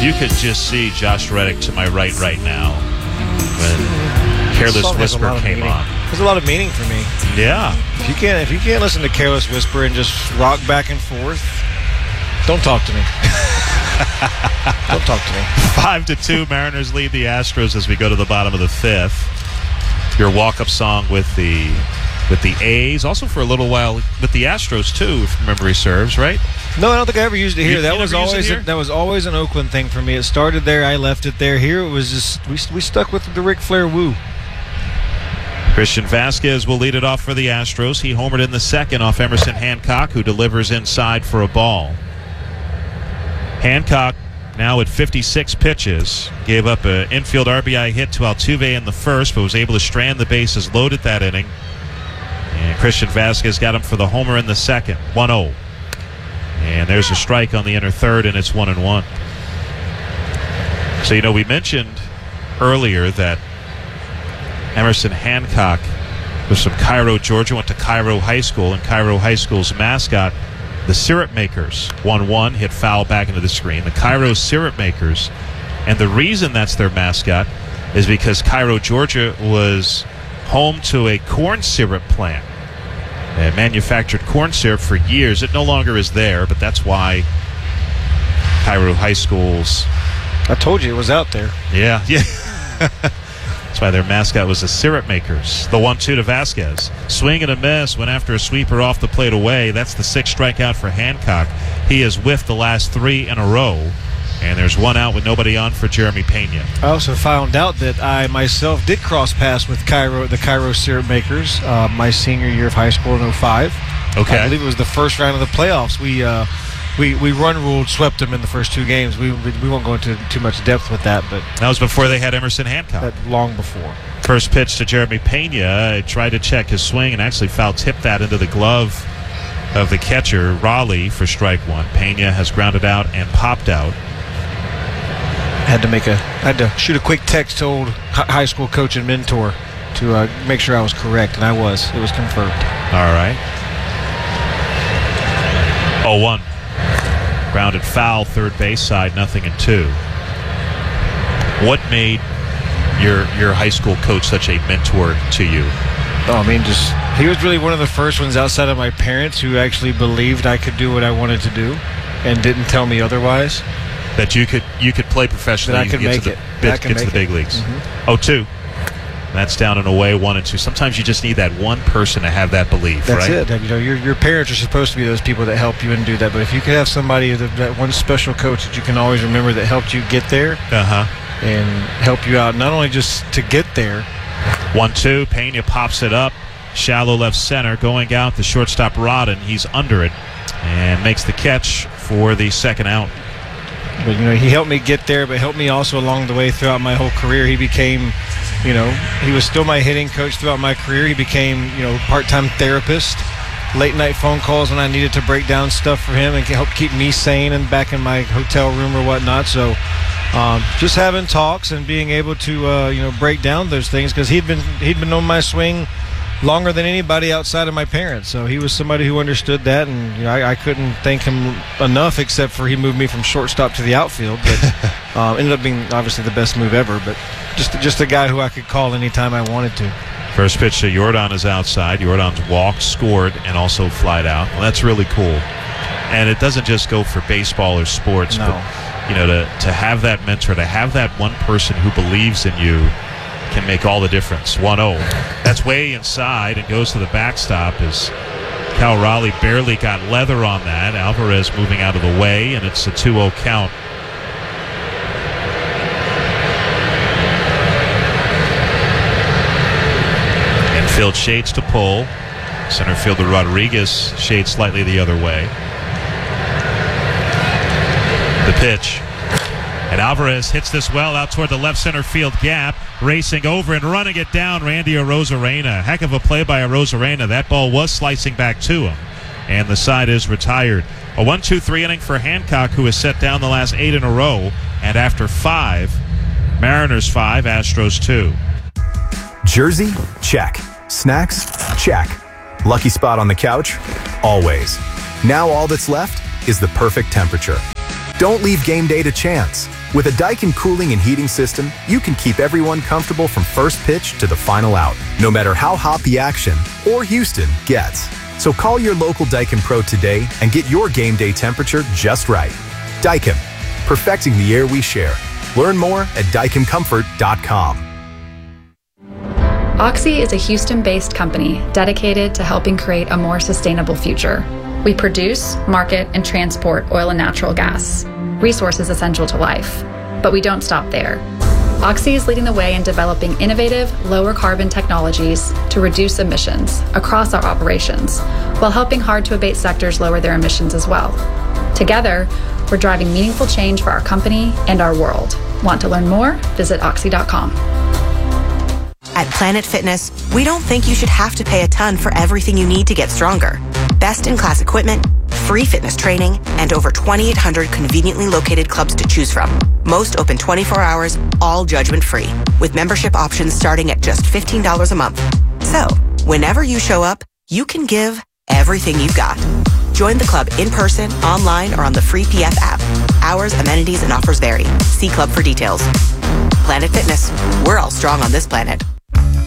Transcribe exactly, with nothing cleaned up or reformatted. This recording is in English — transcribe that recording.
You could just see Josh Reddick to my right right now when Careless Whisper came on. There's a lot of meaning for me. Yeah. If you can't, if you can't listen to Careless Whisper and just rock back and forth, don't talk to me. Don't talk to me. Five to two, Mariners lead the Astros as we go to the bottom of the fifth. Your walk-up song with the with the A's, also for a little while with the Astros too, if memory serves, right? No, I don't think I ever used it here. You, that you was always a, that was always an Oakland thing for me. It started there, I left it there. Here it was just we we stuck with the Ric Flair woo. Christian Vasquez will lead it off for the Astros. He homered in the second off Emerson Hancock, who delivers inside for a ball. Hancock, now at fifty-six pitches, gave up an infield R B I hit to Altuve in the first, but was able to strand the bases loaded that inning. And Christian Vasquez got him for the homer in the second, one oh. And there's a strike on the inner third, and it's one and one. So, you know, we mentioned earlier that Emerson Hancock was from Cairo, Georgia, went to Cairo High School, and Cairo High School's mascot, the Syrup Makers, one one, hit foul back into the screen. The Cairo Syrup Makers, and the reason that's their mascot is because Cairo, Georgia was home to a corn syrup plant. It manufactured corn syrup for years. It no longer is there, but that's why Cairo High School's... I told you it was out there. Yeah, yeah. That's why their mascot was the Syrup Makers. The one two to Vasquez. Swing and a miss, went after a sweeper off the plate away. That's the sixth strikeout for Hancock. He has whiffed the last three in a row. And there's one out with nobody on for Jeremy Pena. I also found out that I myself did cross paths with Cairo, the Cairo Syrup Makers, uh, my senior year of high school in oh five. Okay. I believe it was the first round of the playoffs. We uh, we we run ruled, swept them in the first two games. We we won't go into too much depth with that, but that was before they had Emerson Hancock. That long before. First pitch to Jeremy Pena. Tried to check his swing and actually foul tipped that into the glove of the catcher, Raleigh, for strike one. Pena has grounded out and popped out. Had to make a had to shoot a quick text to old high school coach and mentor to uh, make sure I was correct, and I was. It was confirmed. All right. oh one. Grounded foul, third base side, nothing and two. What made your your high school coach such a mentor to you? Oh, I mean, just he was really one of the first ones outside of my parents who actually believed I could do what I wanted to do and didn't tell me otherwise. That you could you could play professionally and I could get make to the, it. Bit, I get to the big it. leagues. Mm-hmm. oh two. That's down and away, one and two. Sometimes you just need that one person to have that belief, That's right? That's it. You know, your your parents are supposed to be those people that help you and do that. But if you could have somebody, that, that one special coach that you can always remember that helped you get there, uh-huh. and help you out, not only just to get there. one two. Pena pops it up. Shallow left center. Going out, the shortstop Rodden. He's under it and makes the catch for the second out. But, you know, he helped me get there, but helped me also along the way throughout my whole career. He became, you know, he was still my hitting coach throughout my career. He became, you know, part-time therapist, late-night phone calls when I needed to break down stuff for him and help keep me sane and back in my hotel room or whatnot. So um, just having talks and being able to, uh, you know, break down those things, because he'd been, he'd been on my swing longer than anybody outside of my parents. So he was somebody who understood that, and you know, I, I couldn't thank him enough, except for he moved me from shortstop to the outfield. But um, ended up being obviously the best move ever. But just just a guy who I could call anytime I wanted to. First pitch to Jordan is outside. Jordan's walked, scored, and also flied out. Well, that's really cool. And it doesn't just go for baseball or sports, no. but you know, to to have that mentor, to have that one person who believes in you, can make all the difference. one oh. That's way inside and goes to the backstop as Cal Raleigh barely got leather on that. Alvarez moving out of the way, and it's a two oh count. Infield shades to pull. Center fielder Rodriguez shades slightly the other way. The pitch. And Alvarez hits this well out toward the left center field gap, racing over and running it down, Randy Arozarena. Heck of a play by Arozarena. That ball was slicing back to him, and the side is retired. A one two three inning for Hancock, who has set down the last eight in a row, and after five, Mariners five, Astros two. Jersey? Check. Snacks? Check. Lucky spot on the couch? Always. Now all that's left is the perfect temperature. Don't leave game day to chance. With a Daikin cooling and heating system, you can keep everyone comfortable from first pitch to the final out, no matter how hot the action or Houston gets. So call your local Daikin Pro today and get your game day temperature just right. Daikin, perfecting the air we share. Learn more at daikin comfort dot com. Oxy is a Houston-based company dedicated to helping create a more sustainable future. We produce, market, and transport oil and natural gas, resources essential to life. But we don't stop there. Oxy is leading the way in developing innovative, lower-carbon technologies to reduce emissions across our operations, while helping hard-to-abate sectors lower their emissions as well. Together, we're driving meaningful change for our company and our world. Want to learn more? Visit oxy dot com. At Planet Fitness, we don't think you should have to pay a ton for everything you need to get stronger. Best-in-class equipment, free fitness training, and over twenty-eight hundred conveniently located clubs to choose from. Most open twenty-four hours, all judgment-free, with membership options starting at just fifteen dollars a month. So, whenever you show up, you can give everything you've got. Join the club in person, online, or on the free P F app. Hours, amenities, and offers vary. See club for details. Planet Fitness. We're all strong on this planet.